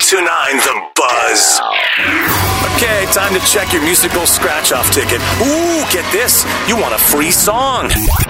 1029 The Buzz. Okay, time to check your musical scratch-off ticket. Ooh, get this. You want a free song.